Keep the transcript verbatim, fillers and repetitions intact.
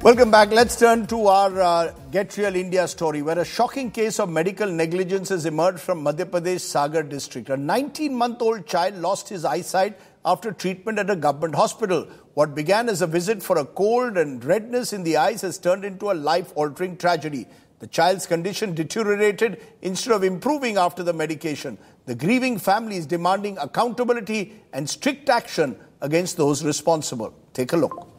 Welcome back. Let's turn to our uh, Get Real India story, where a shocking case of medical negligence has emerged from Madhya Pradesh Sagar district. A nineteen-month-old child lost his eyesight after treatment at a government hospital. What began as a visit for a cold and redness in the eyes has turned into a life-altering tragedy. The child's condition deteriorated instead of improving after the medication. The grieving family is demanding accountability and strict action against those responsible. Take a look.